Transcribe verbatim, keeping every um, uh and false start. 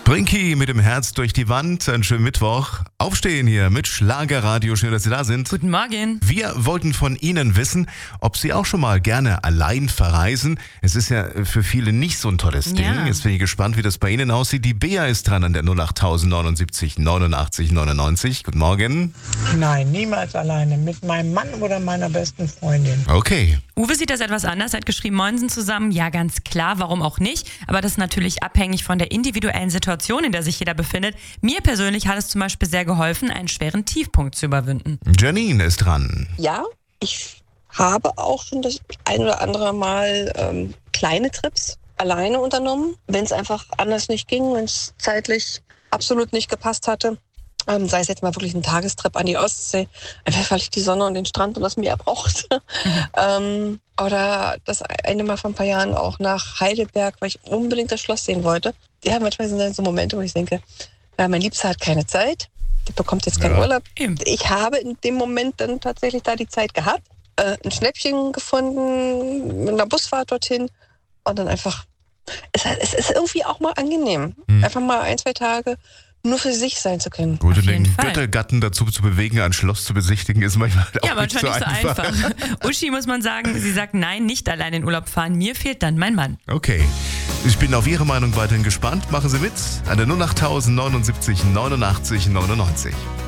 Brinky mit dem Herz durch die Wand. Einen schönen Mittwoch. Aufstehen hier mit Schlagerradio. Schön, dass Sie da sind. Guten Morgen. Wir wollten von Ihnen wissen, ob Sie auch schon mal gerne allein verreisen. Es ist ja für viele nicht so ein tolles Ding. Ja. Jetzt bin ich gespannt, wie das bei Ihnen aussieht. Die Bea ist dran an der null acht neunundsiebzig neunundachtzig neunundneunzig. Guten Morgen. Nein, niemals alleine. Mit meinem Mann oder meiner besten Freundin. Okay. Uwe sieht das etwas anders. Er hat geschrieben, Moinsen zusammen. Ja, ganz klar, warum auch nicht. Aber das ist natürlich abhängig von der individuellen Situation, in der sich jeder befindet. Mir persönlich hat es zum Beispiel sehr geholfen, einen schweren Tiefpunkt zu überwinden. Janine ist dran. Ja, ich habe auch schon das ein oder andere Mal ähm, kleine Trips alleine unternommen, wenn es einfach anders nicht ging, wenn es zeitlich absolut nicht gepasst hatte. Ähm, sei es jetzt mal wirklich ein Tagestrip an die Ostsee, einfach weil ich die Sonne und den Strand und das Meer brauchte. Mhm. ähm, oder das eine Mal vor ein paar Jahren auch nach Heidelberg, weil ich unbedingt das Schloss sehen wollte. Ja, manchmal sind dann so Momente, wo ich denke, ja, mein Liebster hat keine Zeit, der bekommt jetzt keinen Ja. Urlaub. Eben. Ich habe in dem Moment dann tatsächlich da die Zeit gehabt, äh, ein Schnäppchen gefunden, mit einer Busfahrt dorthin und dann einfach, es, es ist irgendwie auch mal angenehm, Hm. einfach mal ein, zwei Tage nur für sich sein zu können. Gut, Auf jeden den Fall. Göttergatten dazu zu bewegen, ein Schloss zu besichtigen, ist manchmal auch Ja, nicht so manchmal nicht so einfach. einfach. Uschi muss man sagen, sie sagt nein, nicht allein in Urlaub fahren. Mir fehlt dann mein Mann. Okay. Ich bin auf Ihre Meinung weiterhin gespannt. Machen Sie mit an der null acht neunundsiebzig neunundachtzig neunundneunzig.